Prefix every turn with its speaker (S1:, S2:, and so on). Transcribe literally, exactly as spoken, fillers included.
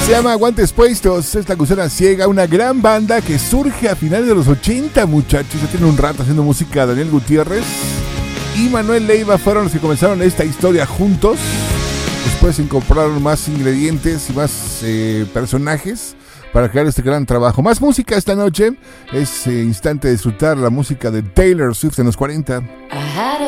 S1: Se llama Guantes Puestos, es La Gusana Ciega, una gran banda que surge a finales de los ochenta, muchachos. Ya tiene un rato haciendo música. Daniel Gutiérrez y Manuel Leiva fueron los que comenzaron esta historia juntos. Después incorporaron más ingredientes y más eh, personajes para crear este gran trabajo. Más música esta noche. Es eh, instante de disfrutar la música de Taylor Swift en los cuarenta.